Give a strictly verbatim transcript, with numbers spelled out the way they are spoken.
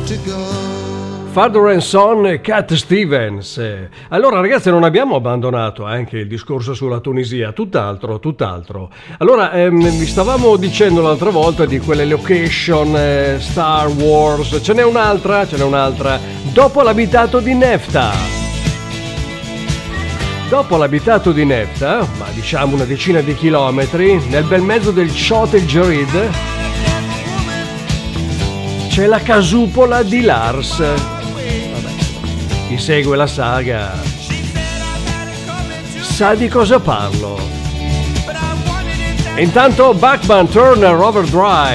Father and Son e Cat Stevens. Allora ragazzi, non abbiamo abbandonato anche il discorso sulla Tunisia, tutt'altro, tutt'altro. Allora, ehm, vi stavamo dicendo l'altra volta di quelle location, eh, Star Wars, ce n'è un'altra, ce n'è un'altra, dopo l'abitato di Nefta. Dopo l'abitato di Nefta, ma diciamo una decina di chilometri, nel bel mezzo del Chott el Djerid, c'è la casupola di Lars. Chi segue la saga sa di cosa parlo. Intanto Bachman Turner Overdrive.